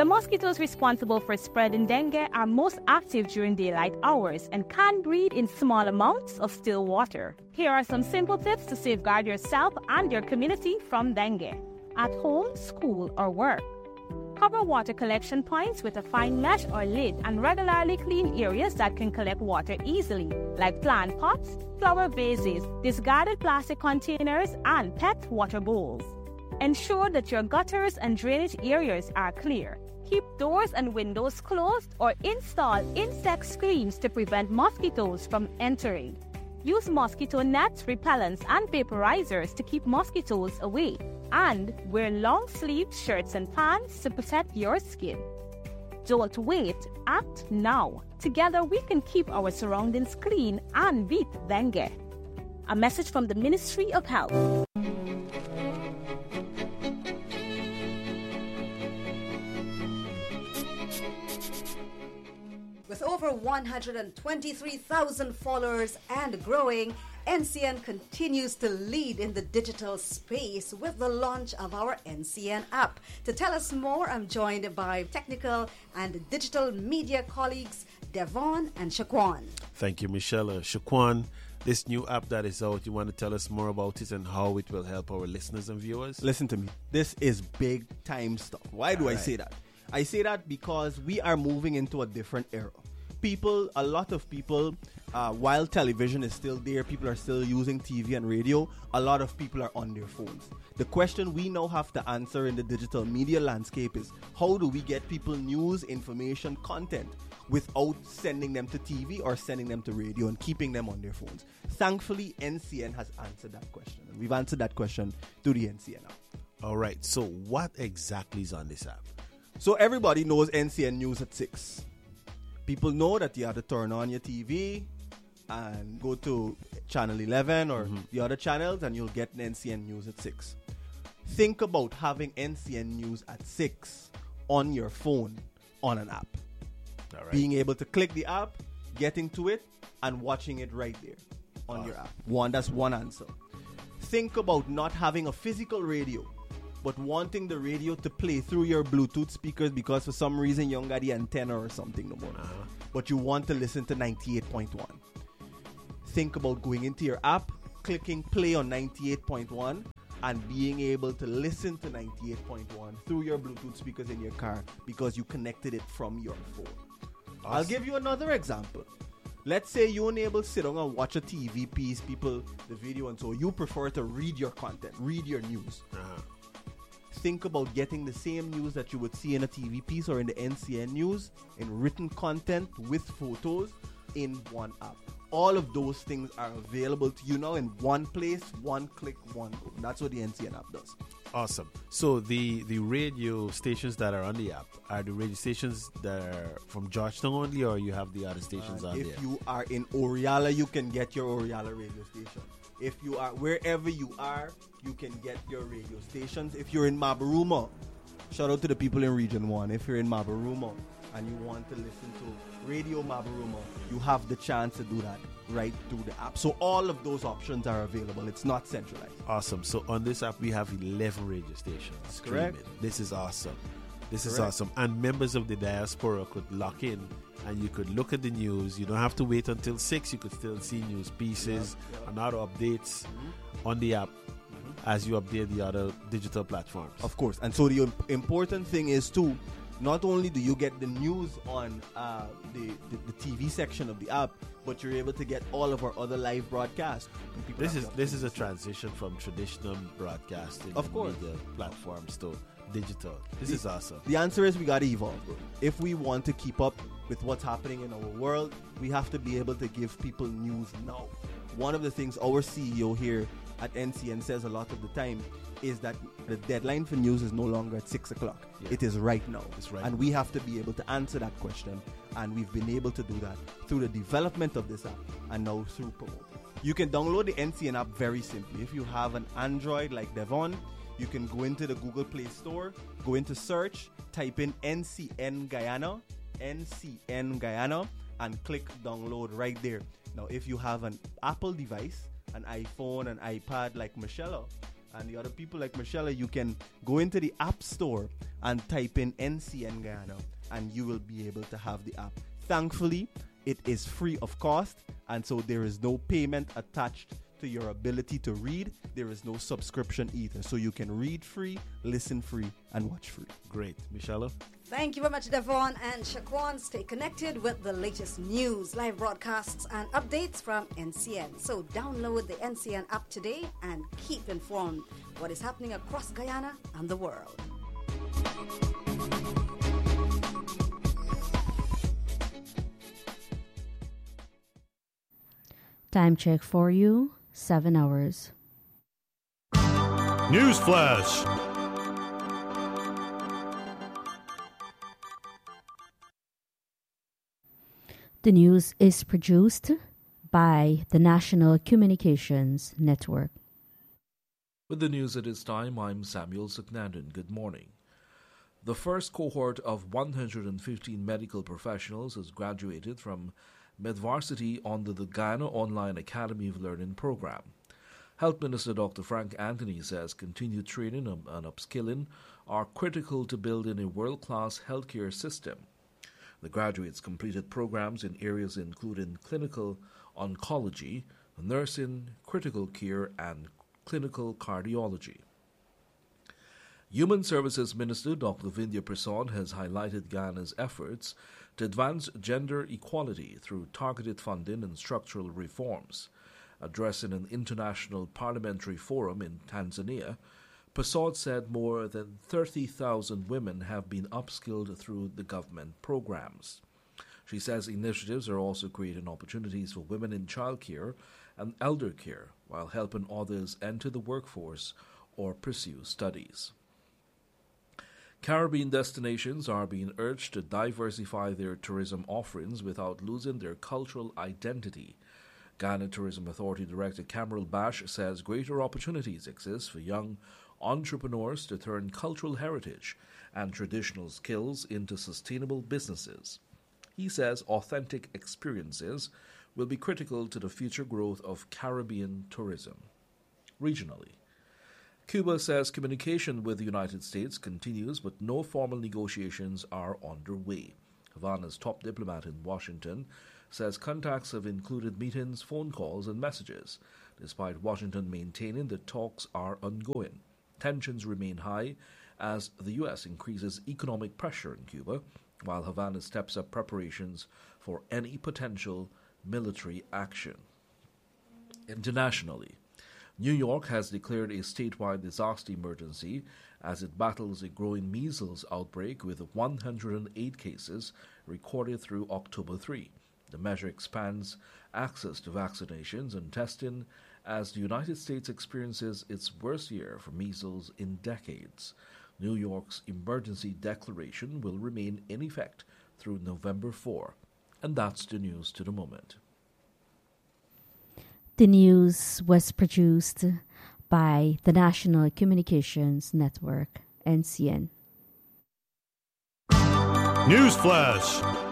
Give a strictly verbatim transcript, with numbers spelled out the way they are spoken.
mosquitoes responsible for spreading dengue are most active during daylight hours and can breed in small amounts of still water. Here are some simple tips to safeguard yourself and your community from dengue. At home, school, or work. Cover water collection points with a fine mesh or lid and regularly clean areas that can collect water easily, like plant pots, flower vases, discarded plastic containers, and pet water bowls. Ensure that your gutters and drainage areas are clear. Keep doors and windows closed or install insect screens to prevent mosquitoes from entering. Use mosquito nets, repellents, and vaporizers to keep mosquitoes away. And wear long-sleeved shirts and pants to protect your skin. Don't wait, act now. Together we can keep our surroundings clean and beat dengue. A message from the Ministry of Health. With over one hundred twenty-three thousand followers and growing, N C N continues to lead in the digital space with the launch of our N C N app. To tell us more, I'm joined by technical and digital media colleagues Devon and Shaquan. Thank you, Michelle. Uh, Shaquan, this new app that is out, you want to tell us more about it and how it will help our listeners and viewers? Listen to me. This is big time stuff. Why do All I right. say that? I say that because we are moving into a different era. People, a lot of people, uh, while television is still there, people are still using T V and radio, a lot of people are on their phones. The question we now have to answer in the digital media landscape is, how do we get people news, information, content without sending them to T V or sending them to radio and keeping them on their phones? Thankfully, N C N has answered that question. And we've answered that question through the N C N app. All right, so what exactly is on this app? So everybody knows N C N News at six. People know that you have to turn on your T V and go to channel eleven or mm-hmm. the other channels and you'll get N C N News at six. Think about having N C N News at six on your phone on an app. All right. Being able to click the app, getting to it, and watching it right there on oh. your app. One, that's one answer. Think about not having a physical radio, but wanting the radio to play through your Bluetooth speakers because for some reason you don't got the antenna or something no more. Uh-huh. But you want to listen to ninety-eight point one. Think about going into your app, clicking play on ninety-eight point one, and being able to listen to ninety-eight point one through your Bluetooth speakers in your car because you connected it from your phone. Awesome. I'll give you another example. Let's say you're unable to sit down and watch a T V piece, people, the video, and so you prefer to read your content, read your news. Uh-huh. Think about getting the same news that you would see in a T V piece or in the N C N News in written content with photos in one app. All of those things are available to you now in one place, one click, one go. That's what the N C N app does. Awesome. So the, the radio stations that are on the app, are the radio stations that are from Georgetown only, or you have the other stations uh, on if there? If you are in Oriala, you can get your Oriala radio station. If you are, wherever you are, you can get your radio stations. If you're in Mabaruma, shout out to the people in Region one. If you're in Mabaruma and you want to listen to Radio Mabaruma, you have the chance to do that right through the app. So all of those options are available. It's not centralized. Awesome. So on this app, we have eleven radio stations. Correct. This is awesome. This Correct. is awesome. And members of the diaspora could lock in and you could look at the news. You don't have to wait until six. You could still see news pieces yeah, yeah. and other updates mm-hmm. on the app mm-hmm. as you update the other digital platforms. Of course. And so the important thing is too, not only do you get the news on uh, the, the, the T V section of the app, but you're able to get all of our other live broadcasts. This is this is a transition from traditional broadcasting of course. media platforms to digital. This the, is awesome. The answer is we got to evolve, bro. If we want to keep up with what's happening in our world, we have to be able to give people news now. One of the things our C E O here at N C N says a lot of the time is that the deadline for news is no longer at six o'clock. Yeah. It is right now. It's right and now. we have to be able to answer that question. And we've been able to do that through the development of this app and now through promoting. You can download the N C N app very simply. If you have an Android like Devon, you can go into the Google Play Store, go into search, type in N C N Guyana, N C N Guyana, and click download right there. Now, if you have an Apple device, an iPhone, an iPad like Michelle, And the other people like Michelle, you can go into the App Store and type in N C N Guyana, and you will be able to have the app. Thankfully, it is free of cost, and so there is no payment attached to your ability to read. There is no subscription either. So you can read free, listen free, and watch free. Great. Michelle? Thank you very much, Devon and Shaquan. Stay connected with the latest news, live broadcasts, and updates from N C N. So download the N C N app today and keep informed what is happening across Guyana and the world. Time check for you, seven hours. News Flash. The news is produced by the National Communications Network. With the news at this time, I'm Samuel Suknandon. Good morning. The first cohort of one hundred fifteen medical professionals has graduated from Medvarsity under the Guyana Online Academy of Learning program. Health Minister Doctor Frank Anthony says continued training and upskilling are critical to building a world-class healthcare system. The graduates completed programs in areas including clinical oncology, nursing, critical care, and clinical cardiology. Human Services Minister Doctor Vindhya Prasad has highlighted Guyana's efforts to advance gender equality through targeted funding and structural reforms. Addressing an international parliamentary forum in Tanzania, Prasad said more than thirty thousand women have been upskilled through the government programs. She says initiatives are also creating opportunities for women in childcare and elder care, while helping others enter the workforce or pursue studies. Caribbean destinations are being urged to diversify their tourism offerings without losing their cultural identity. Guyana Tourism Authority Director Cameron Bash says greater opportunities exist for young entrepreneurs to turn cultural heritage and traditional skills into sustainable businesses. He says authentic experiences will be critical to the future growth of Caribbean tourism. Regionally, Cuba says communication with the United States continues, but no formal negotiations are underway. Havana's top diplomat in Washington says contacts have included meetings, phone calls, and messages, despite Washington maintaining that talks are ongoing. Tensions remain high as the U S increases economic pressure in Cuba, while Havana steps up preparations for any potential military action. Internationally, New York has declared a statewide disaster emergency as it battles a growing measles outbreak with one hundred eight cases recorded through October third. The measure expands access to vaccinations and testing as the United States experiences its worst year for measles in decades. New York's emergency declaration will remain in effect through November fourth. And that's the news to the moment. The news was produced by the National Communications Network, N C N. News Flash.